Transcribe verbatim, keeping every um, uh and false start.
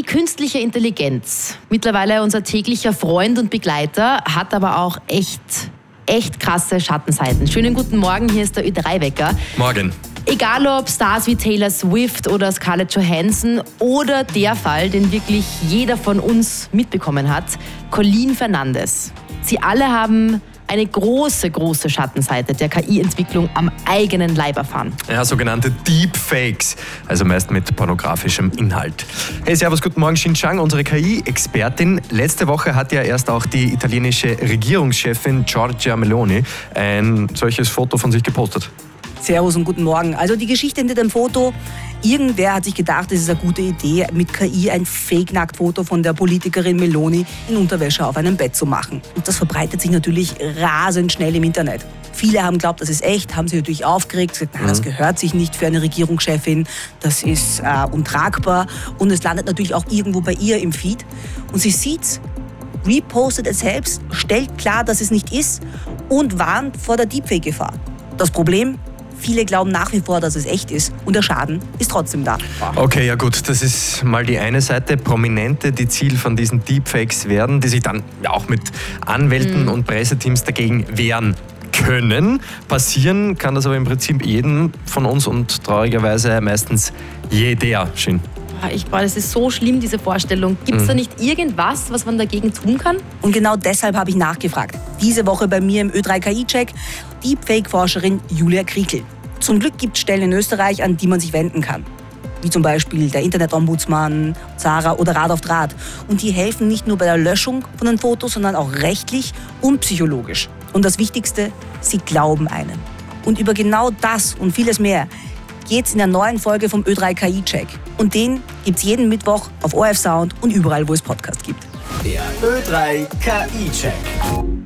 künstliche Intelligenz, mittlerweile unser täglicher Freund und Begleiter, hat aber auch echt, echt krasse Schattenseiten. Schönen guten Morgen, hier ist der Ö drei Wecker. Morgen. Egal ob Stars wie Taylor Swift oder Scarlett Johansson oder der Fall, den wirklich jeder von uns mitbekommen hat, Colleen Fernandes. Sie alle haben eine große, große Schattenseite der K I-Entwicklung am eigenen Leib erfahren. Ja, sogenannte Deepfakes, also meist mit pornografischem Inhalt. Hey, servus, guten Morgen, Xin Zhang, unsere K I-Expertin. Letzte Woche hat ja erst auch die italienische Regierungschefin Giorgia Meloni ein solches Foto von sich gepostet. Servus und guten Morgen. Also die Geschichte hinter dem Foto. Irgendwer hat sich gedacht, es ist eine gute Idee, mit K I ein Fake-Nacktfoto von der Politikerin Meloni in Unterwäsche auf einem Bett zu machen. Und das verbreitet sich natürlich rasend schnell im Internet. Viele haben geglaubt, das ist echt, haben sich natürlich aufgeregt, gesagt, na, das gehört sich nicht für eine Regierungschefin, das ist äh, untragbar. Und es landet natürlich auch irgendwo bei ihr im Feed. Und sie sieht's, repostet es selbst, stellt klar, dass es nicht ist und warnt vor der Deepfake-Gefahr. Das Problem? Viele glauben nach wie vor, dass es echt ist und der Schaden ist trotzdem da. Okay, ja gut, das ist mal die eine Seite. Prominente, die Ziel von diesen Deepfakes werden, die sich dann auch mit Anwälten mhm. und Presseteams dagegen wehren können. Passieren kann das aber im Prinzip jedem von uns und traurigerweise meistens jeder. Schön. Ich, boah, das ist so schlimm, diese Vorstellung. Gibt es mhm. da nicht irgendwas, was man dagegen tun kann? Und genau deshalb habe ich nachgefragt. Diese Woche bei mir im Ö drei K I-Check Deepfake-Forscherin Julia Kriekel. Zum Glück gibt es Stellen in Österreich, an die man sich wenden kann. Wie zum Beispiel der Internet-Ombudsmann, Zara oder Rat auf Draht. Und die helfen nicht nur bei der Löschung von den Fotos, sondern auch rechtlich und psychologisch. Und das Wichtigste, sie glauben einem. Und über genau das und vieles mehr geht's in der neuen Folge vom Ö drei K I-Check. Und den gibt's jeden Mittwoch auf O R F Sound und überall, wo es Podcasts gibt. Der Ö drei K I-Check.